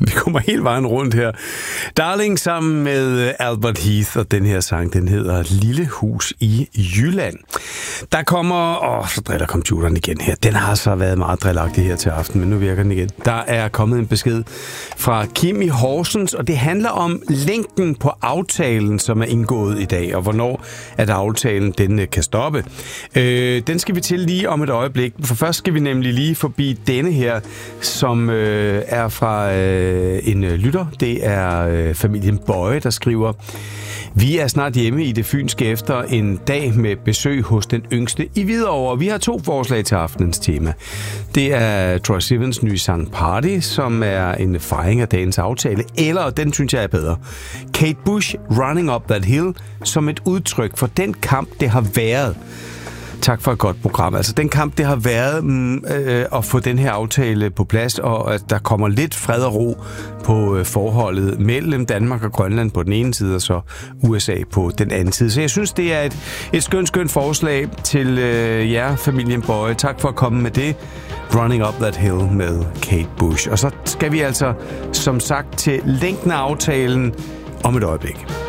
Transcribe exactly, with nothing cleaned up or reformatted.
Vi kommer hele vejen rundt her. Darling sammen med Albert Heath, og den her sang, den hedder Lille Hus i Jylland. Der kommer... Åh, så driller computeren igen her. Den har så været meget drillagtig her til aften, men nu virker den igen. Der er kommet en besked fra Kim i Horsens, og det handler om længden på aftalen, som er indgået i dag, og hvornår at aftalen den kan stoppe. Øh, den skal vi til lige om et øjeblik, for først skal vi nemlig lige forbi denne her, som øh, er fra øh, en øh, lytter. Det er øh, familien Bøje, der skriver: Vi er snart hjemme i det fynske efter en dag med besøg hos den yngste i Hvidovre. Vi har to forslag til aftenens tema. Det er Troye Sivans nye sang Party, som er en fejring af dagens aftale, eller, den synes jeg er bedre, Kate Bush, Running Up That Hill, som et udtryk for den kamp, det har været. Tak for et godt program. Altså den kamp, det har været mm, øh, at få den her aftale på plads, og at der kommer lidt fred og ro på øh, forholdet mellem Danmark og Grønland på den ene side, og så U S A på den anden side. Så jeg synes, det er et, et skønt, skønt forslag til øh, jer, familien Bøje. Tak for at komme med det. Running Up That Hill med Kate Bush. Og så skal vi altså, som sagt, til længden af aftalen om et øjeblik.